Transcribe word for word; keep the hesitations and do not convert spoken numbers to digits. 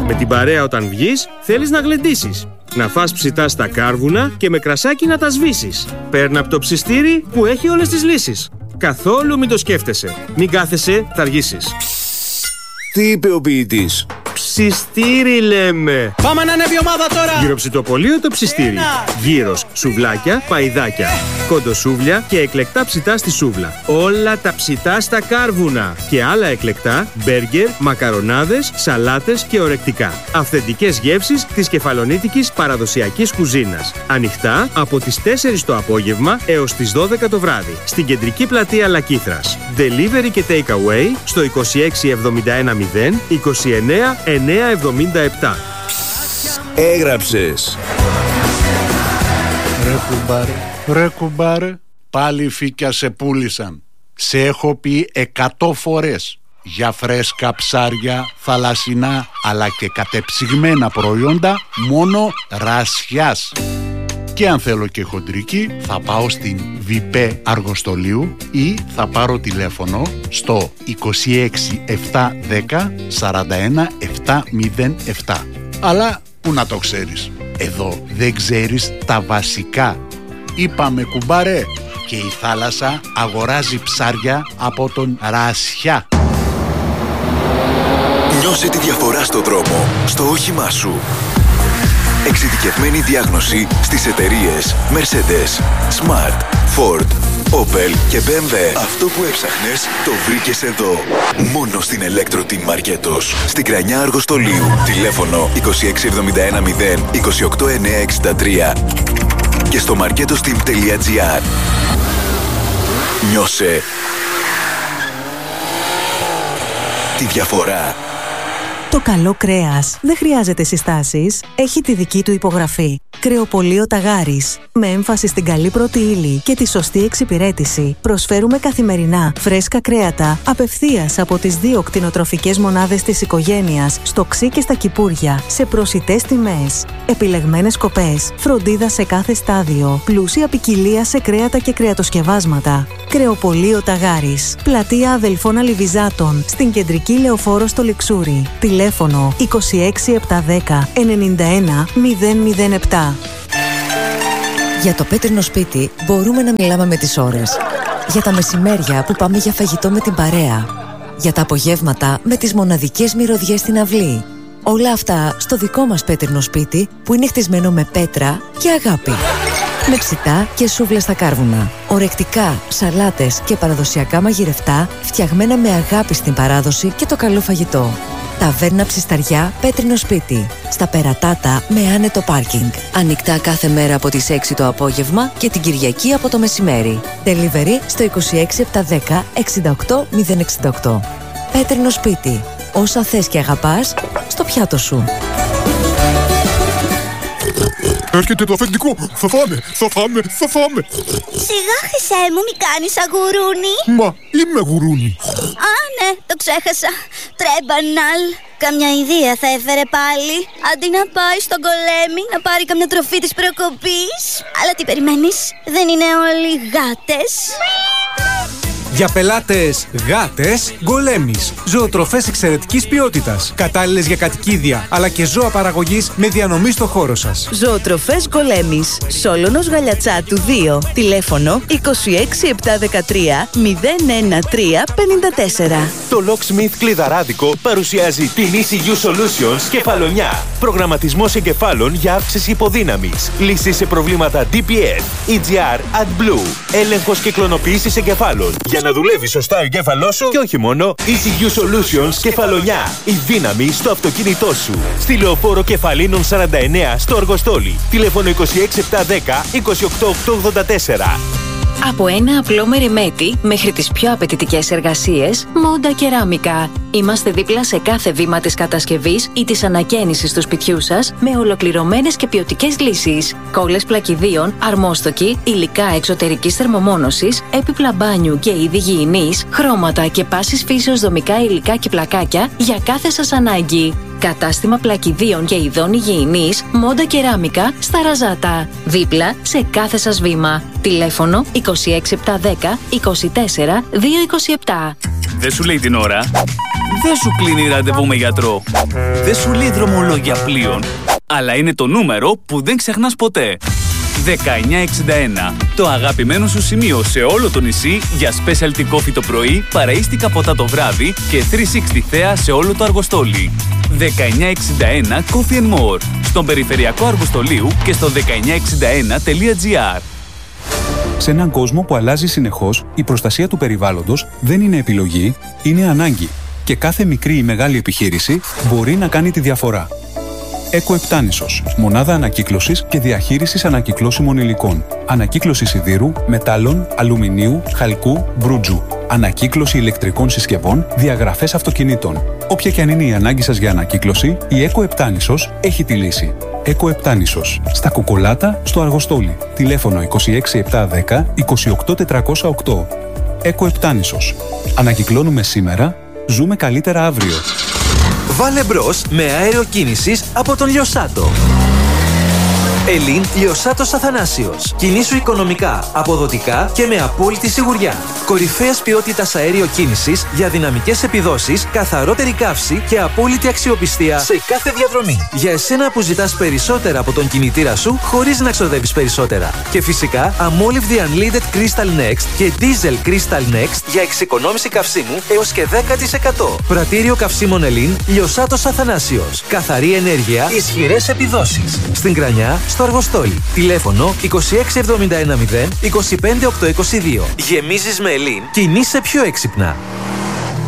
Με την παρέα όταν βγεις, θέλεις να γλεντήσεις. Να φας ψητά στα κάρβουνα και με κρασάκι να τα σβήσεις. Παίρνα από το ψιστήρι που έχει όλες τις λύσεις. Καθόλου μην το σκέφτεσαι. Μην κάθεσαι, θα αργήσεις. Τι είπε ο ποιητής? Ψιστήρι λέμε. Πάμε να ανέβει η ομάδα τώρα. Γυροψητοπολείο το ψιστήρι. Γύρος, σουβλάκια, παϊδάκια, κοντοσούβλια και εκλεκτά ψητά στη σούβλα. Όλα τα ψητά στα κάρβουνα. Και άλλα εκλεκτά, μπέργκερ, μακαρονάδες, σαλάτες και ορεκτικά. Αυθεντικές γεύσεις της κεφαλονίτικης παραδοσιακής κουζίνας. Ανοιχτά από τις τέσσερις το απόγευμα έως τις δώδεκα το βράδυ. Στην κεντρική πλατεία Λακήθρας. Delivery και take away στο είκοσι έξι εβδομήντα ένα μηδέν είκοσι εννέα εννιακόσια εβδομήντα επτά. Έγραψες. Ρε κουμπάρε, ρε κουμπάρε, πάλι φύκια σε πούλησαν. Σε έχω πει εκατό φορές για φρέσκα ψάρια, θαλασσινά αλλά και κατεψυγμένα προϊόντα μόνο Ρασιάς. Και αν θέλω και χοντρική θα πάω στην Βιπέ Αργοστολίου ή θα πάρω τηλέφωνο στο είκοσι έξι επτακόσια δέκα σαράντα ένα επτακόσια επτά. Αλλά που να το ξέρεις, εδώ δεν ξέρεις τα βασικά. Είπαμε κουμπάρε, και η θάλασσα αγοράζει ψάρια από τον Ρασιά. Νιώσε τη διαφορά στον δρόμο, στο όχημά σου. Εξειδικευμένη διάγνωση στις εταιρείες Mercedes, Smart, Ford, Opel και μπι εμ ντάμπλιου. Αυτό που έψαχνες το βρήκες εδώ. Μόνο στην Electro Team Marketos. Στην Κρανιά Αργοστολίου. Τηλέφωνο είκοσι έξι εβδομήντα ένα μηδέν είκοσι οκτώ εννιακόσια εξήντα τρία και στο marketosteam τελεία τζι άρ. Νιώσε τη διαφορά. Το καλό κρέας δεν χρειάζεται συστάσεις, έχει τη δική του υπογραφή. Κρεοπωλείο Ταγάρης. Με έμφαση στην καλή πρώτη ύλη και τη σωστή εξυπηρέτηση, προσφέρουμε καθημερινά φρέσκα κρέατα απευθείας από τις δύο κτηνοτροφικές μονάδες της οικογένειας, στο Ξύ και στα Κυπούρια, σε προσιτές τιμές. Επιλεγμένες κοπές, φροντίδα σε κάθε στάδιο, πλούσια ποικιλία σε κρέατα και κρεατοσκευάσματα. Κρεοπωλείο Ταγάρης. Πλατεία Αδελφών Αλιβιζάτων, στην κεντρική Λεωφόρο στο Λιξούρι. Τηλέφωνο είκοσι έξι επτακόσια δέκα ενενήντα ένα μηδέν μηδέν επτά. Για το πέτρινο σπίτι μπορούμε να μιλάμε με τις ώρες. Για τα μεσημέρια που πάμε για φαγητό με την παρέα. Για τα απογεύματα με τις μοναδικές μυρωδιές στην αυλή. Όλα αυτά στο δικό μας πέτρινο σπίτι που είναι χτισμένο με πέτρα και αγάπη. Με ψητά και σούβλες στα κάρβουνα. Ορεκτικά, σαλάτες και παραδοσιακά μαγειρευτά φτιαγμένα με αγάπη στην παράδοση και το καλό φαγητό. Ταβέρνα Ψισταριά, πέτρινο σπίτι. Στα Περατάτα με άνετο πάρκινγκ. Ανοιχτά κάθε μέρα από τις έξι το απόγευμα και την Κυριακή από το μεσημέρι. Delivery στο είκοσι έξι επτακόσια δέκα εξήντα οκτώ μηδέν εξήντα οκτώ. Πέτρινο σπίτι. Όσα θες και αγαπάς, στο πιάτο σου. Έρχεται το αφεντικό. Θα φάμε, θα φάμε, θα φάμε. Σιγά, Χρυσέ μου, μη κάνεις αγουρούνι. Μα είμαι γουρούνι. Α, ναι, το ξέχασα. Τρέμπαναλ. Καμιά ιδέα θα έφερε πάλι. Αντί να πάει στον Γκολέμι να πάρει καμιά τροφή της προκοπής. Αλλά τι περιμένεις, δεν είναι όλοι γάτες? Για πελάτες γάτες, Γκολέμις. Ζωοτροφές εξαιρετικής ποιότητας. Κατάλληλες για κατοικίδια, αλλά και ζώα παραγωγής με διανομή στο χώρο σας. Ζωοτροφές Γκολέμις. Σόλωνος Γαλιατσάτου δύο. Τηλέφωνο είκοσι έξι επτακόσια δεκατρία μηδέν ένα τρία πενήντα τέσσερα. Το Locksmith Κλειδαράδικο παρουσιάζει την ι σι γιου Solutions Κεφαλονιά. Προγραμματισμός εγκεφάλων για αύξηση υποδύναμης. Λύσεις σε προβλήματα ντι πι εφ, ι τζι αρ, AdBlue. Έλεγχος και κλωνοποίησης εγκεφάλων. Για να δουλεύει σωστά ο εγκέφαλός σου και όχι μόνο, ι σι γιου Solutions Κεφαλονιά. Η δύναμη στο αυτοκίνητό σου. Στη Λεωφόρο Κεφαλίνων σαράντα εννέα στο Αργοστόλι. Τηλέφωνο είκοσι έξι επτακόσια δέκα είκοσι οκτώ οκτακόσια ογδόντα τέσσερα. Από ένα απλό μεριμέτι μέχρι τις πιο απαιτητικές εργασίες, Μόντα Κεράμικα. Είμαστε δίπλα σε κάθε βήμα της κατασκευής ή της ανακαίνησης του σπιτιού σας με ολοκληρωμένες και ποιοτικές λύσεις. Κόλλες πλακιδίων, αρμόστοκοι, υλικά εξωτερικής θερμομόνωσης, έπιπλα μπάνιου και είδη γυηνής, χρώματα και πάσης φύσεως δομικά υλικά και πλακάκια για κάθε σας ανάγκη. Κατάστημα πλακιδίων και ειδών υγιεινής, Μόντα Κεράμικα στα Ραζάτα. Δίπλα σε κάθε σας βήμα. Τηλέφωνο είκοσι έξι επτακόσια δέκα είκοσι τέσσερα διακόσια είκοσι επτά. Δεν σου λέει την ώρα. δεν σου κλείνει ραντεβού με γιατρό. Δεν σου λέει δρομολόγια πλοίων. Αλλά είναι το νούμερο που δεν ξεχνάς ποτέ. δεκαεννιά εξήντα ένα. Το αγαπημένο σου σημείο σε όλο το νησί για specialty coffee το πρωί, παραΐστικα ποτά το βράδυ και τριακόσια εξήντα θέα σε όλο το Αργοστόλι. δεκαεννιά εξήντα ένα Coffee and More. Στον περιφερειακό Αργοστολίου και στο δεκαεννιά εξήντα ένα τελεία τζι άρ. Σε έναν κόσμο που αλλάζει συνεχώς, η προστασία του περιβάλλοντος δεν είναι επιλογή, είναι ανάγκη. Και κάθε μικρή ή μεγάλη επιχείρηση μπορεί να κάνει τη διαφορά. Εκοεπτάνησος. Μονάδα ανακύκλωσης και διαχείρισης ανακυκλώσιμων υλικών. Ανακύκλωση σιδήρου, μετάλλων, αλουμινίου, χαλκού, μπρούτζου. Ανακύκλωση ηλεκτρικών συσκευών, διαγραφές αυτοκινήτων. Όποια και αν είναι η ανάγκη σας για ανακύκλωση, η Εκοεπτάνησος έχει τη λύση. Εκοεπτάνησος. Στα Κουκολάτα, στο Αργοστόλι. Τηλέφωνο είκοσι έξι επτακόσια δέκα είκοσι οκτώ τετρακόσια οκτώ. Εκοεπτάνησος. Ανακυκλώνουμε σήμερα, ζούμε καλύτερα αύριο. Βάλε μπρος με αέριο κίνησης από τον Λιοσάτο. Ελλήν Λιοσάτος Αθανάσιος. Κινήσου οικονομικά, αποδοτικά και με απόλυτη σιγουριά. Κορυφαίας ποιότητας αέριο κίνησης για δυναμικές επιδόσεις, καθαρότερη καύση και απόλυτη αξιοπιστία σε κάθε διαδρομή. Για εσένα που ζητάς περισσότερα από τον κινητήρα σου χωρίς να ξοδεύεις περισσότερα. Και φυσικά αμόλυβδη Unleaded Crystal Next και Diesel Crystal Next για εξοικονόμηση καυσίμου έως και δέκα τοις εκατό. Πρατήριο καυσίμων Ελλήν Λιοσάτος Αθανάσιος. Καθαρή ενέργεια, ισχυρές επιδόσεις. Στην Κρανιά, στο Αργοστόλι. Τηλέφωνο είκοσι έξι εβδομήντα ένα μηδέν είκοσι πέντε οκτακόσια είκοσι δύο. Γεμίζεις με Ελλήν, κινείσαι πιο έξυπνα.